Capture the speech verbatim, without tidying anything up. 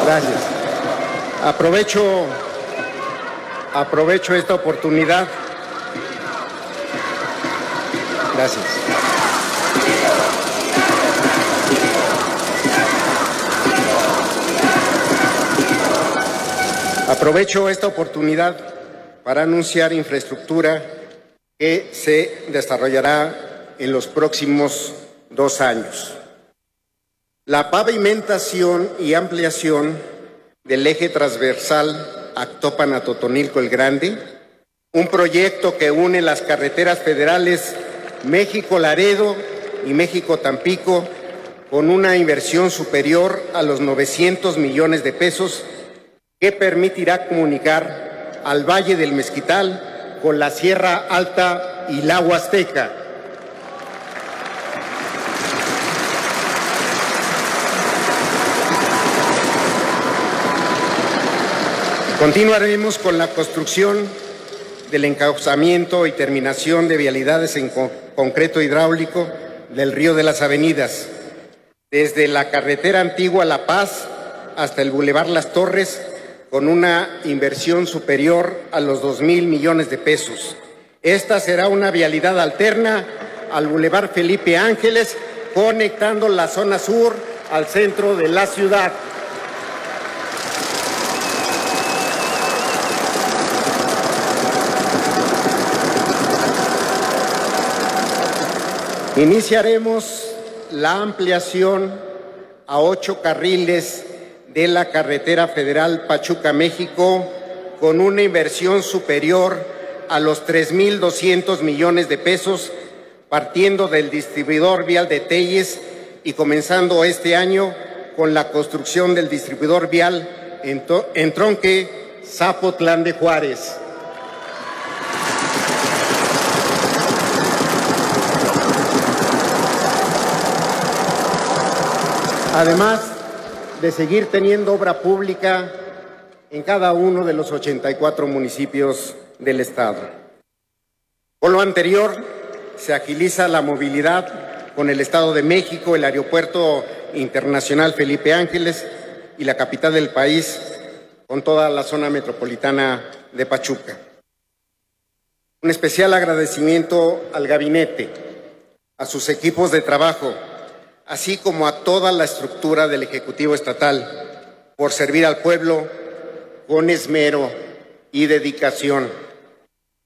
Gracias. Aprovecho, aprovecho esta oportunidad. Gracias. Aprovecho esta oportunidad para anunciar infraestructura que se desarrollará en los próximos dos años. La pavimentación y ampliación del eje transversal Actopan a Totonilco el Grande, un proyecto que une las carreteras federales México-Laredo y México-Tampico con una inversión superior a los novecientos millones de pesos que permitirá comunicar al Valle del Mezquital con la Sierra Alta y la Huasteca. Continuaremos con la construcción del encauzamiento y terminación de vialidades en co- concreto hidráulico del Río de las Avenidas, desde la carretera antigua La Paz hasta el Boulevard Las Torres, con una inversión superior a los dos mil millones de pesos. Esta será una vialidad alterna al Boulevard Felipe Ángeles, conectando la zona sur al centro de la ciudad. Iniciaremos la ampliación a ocho carriles de la carretera federal Pachuca-México con una inversión superior a los tres mil doscientos millones de pesos, partiendo del distribuidor vial de Telles y comenzando este año con la construcción del distribuidor vial en, en Tronque Zapotlán de Juárez. Además de seguir teniendo obra pública en cada uno de los ochenta y cuatro municipios del Estado. Con lo anterior, se agiliza la movilidad con el Estado de México, el Aeropuerto Internacional Felipe Ángeles y la capital del país, con toda la zona metropolitana de Pachuca. Un especial agradecimiento al gabinete, a sus equipos de trabajo, así como a toda la estructura del Ejecutivo Estatal, por servir al pueblo con esmero y dedicación.